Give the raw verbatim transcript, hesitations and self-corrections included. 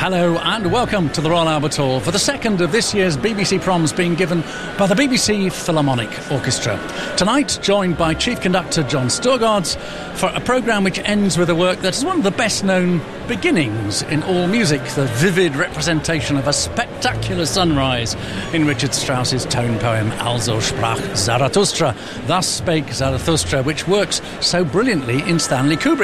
Hello and welcome to the Royal Albert Hall for the second of this year's B B C Proms being given by the B B C Philharmonic Orchestra. Tonight, joined by Chief Conductor John Storgard for a programme which ends with a work that is one of the best-known beginnings in all music, the vivid representation of a spectacular sunrise in Richard Strauss's tone poem Also sprach Zarathustra, Thus Spake Zarathustra, which works so brilliantly in Stanley Kubrick.